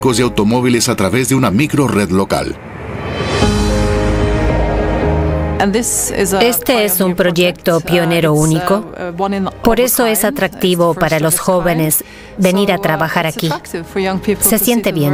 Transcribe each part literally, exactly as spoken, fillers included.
y automóviles a través de una microred local. Este es un proyecto pionero único, por eso es atractivo para los jóvenes venir a trabajar aquí. Se siente bien.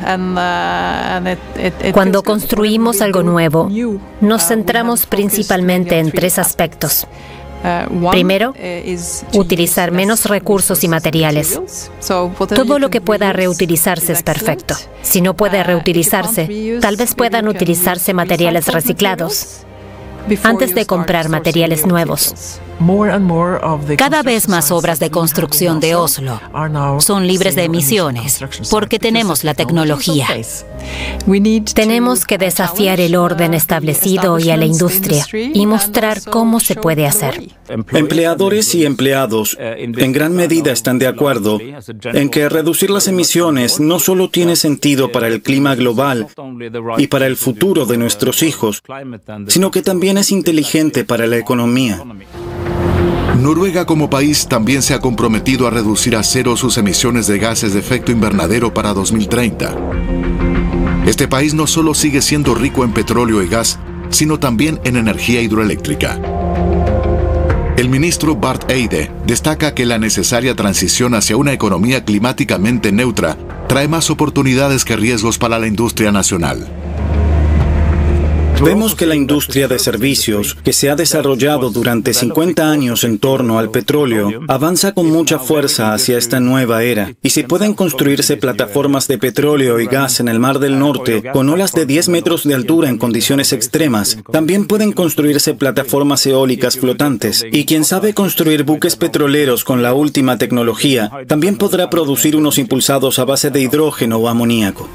Cuando construimos algo nuevo, nos centramos principalmente en tres aspectos. Primero, utilizar menos recursos y materiales. Todo lo que pueda reutilizarse es perfecto. Si no puede reutilizarse, tal vez puedan utilizarse materiales reciclados antes de comprar materiales nuevos. Cada vez más obras de construcción de Oslo son libres de emisiones porque tenemos la tecnología. Tenemos que desafiar el orden establecido y a la industria y mostrar cómo se puede hacer. Empleadores y empleados en gran medida están de acuerdo en que reducir las emisiones no solo tiene sentido para el clima global y para el futuro de nuestros hijos, sino que también es inteligente para la economía. Noruega como país también se ha comprometido a reducir a cero sus emisiones de gases de efecto invernadero para dos mil treinta. Este país no solo sigue siendo rico en petróleo y gas, sino también en energía hidroeléctrica. El ministro Barth Eide destaca que la necesaria transición hacia una economía climáticamente neutra trae más oportunidades que riesgos para la industria nacional. Vemos que la industria de servicios, que se ha desarrollado durante cincuenta años en torno al petróleo, avanza con mucha fuerza hacia esta nueva era. Y si pueden construirse plataformas de petróleo y gas en el Mar del Norte con olas de diez metros de altura en condiciones extremas, también pueden construirse plataformas eólicas flotantes. Y quien sabe construir buques petroleros con la última tecnología, también podrá producir unos impulsados a base de hidrógeno o amoníaco.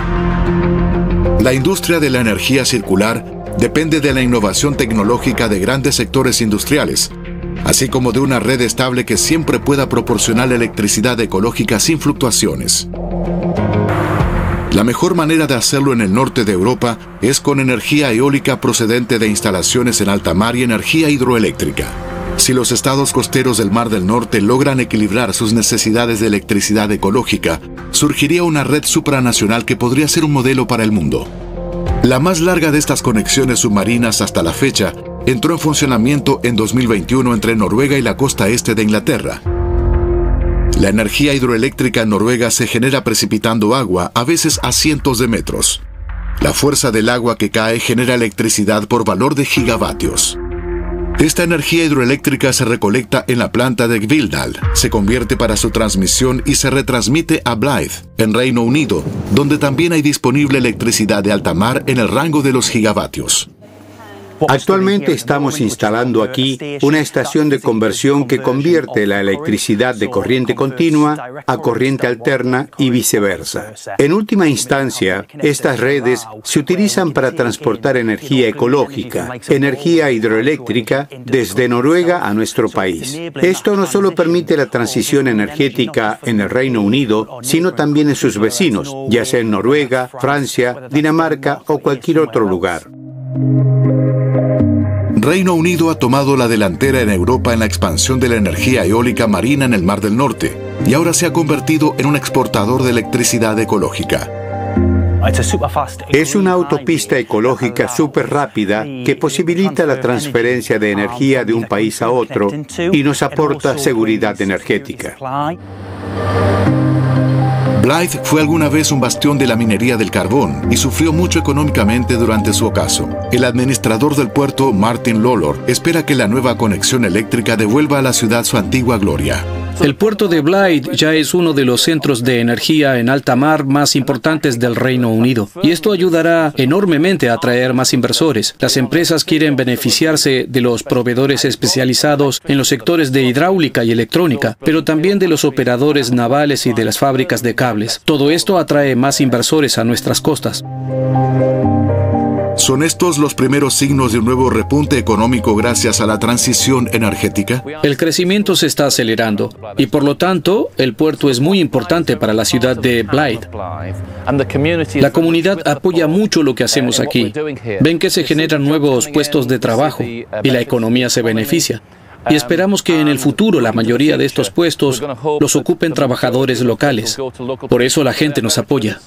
La industria de la energía circular depende de la innovación tecnológica de grandes sectores industriales, así como de una red estable que siempre pueda proporcionar electricidad ecológica sin fluctuaciones. La mejor manera de hacerlo en el norte de Europa es con energía eólica procedente de instalaciones en alta mar y energía hidroeléctrica. Si los estados costeros del Mar del Norte logran equilibrar sus necesidades de electricidad ecológica, surgiría una red supranacional que podría ser un modelo para el mundo. La más larga de estas conexiones submarinas hasta la fecha entró en funcionamiento en dos mil veintiuno entre Noruega y la costa este de Inglaterra. La energía hidroeléctrica en Noruega se genera precipitando agua, a veces a cientos de metros. La fuerza del agua que cae genera electricidad por valor de gigavatios. Esta energía hidroeléctrica se recolecta en la planta de Gvildal, se convierte para su transmisión y se retransmite a Blyth, en Reino Unido, donde también hay disponible electricidad de alta mar en el rango de los gigavatios. Actualmente estamos instalando aquí una estación de conversión que convierte la electricidad de corriente continua a corriente alterna y viceversa. En última instancia, estas redes se utilizan para transportar energía ecológica, energía hidroeléctrica, desde Noruega a nuestro país. Esto no solo permite la transición energética en el Reino Unido, sino también en sus vecinos, ya sea en Noruega, Francia, Dinamarca o cualquier otro lugar. Reino Unido ha tomado la delantera en Europa en la expansión de la energía eólica marina en el Mar del Norte y ahora se ha convertido en un exportador de electricidad ecológica. Es una autopista ecológica súper rápida que posibilita la transferencia de energía de un país a otro y nos aporta seguridad energética. Blyth fue alguna vez un bastión de la minería del carbón y sufrió mucho económicamente durante su ocaso. El administrador del puerto, Martin Lawlor, espera que la nueva conexión eléctrica devuelva a la ciudad su antigua gloria. El puerto de Blyth ya es uno de los centros de energía en alta mar más importantes del Reino Unido, y esto ayudará enormemente a atraer más inversores. Las empresas quieren beneficiarse de los proveedores especializados en los sectores de hidráulica y electrónica, pero también de los operadores navales y de las fábricas de cables. Todo esto atrae más inversores a nuestras costas. ¿Son estos los primeros signos de un nuevo repunte económico gracias a la transición energética? El crecimiento se está acelerando y por lo tanto el puerto es muy importante para la ciudad de Blyth. La comunidad apoya mucho lo que hacemos aquí. Ven que se generan nuevos puestos de trabajo y la economía se beneficia. Y esperamos que en el futuro la mayoría de estos puestos los ocupen trabajadores locales. Por eso la gente nos apoya.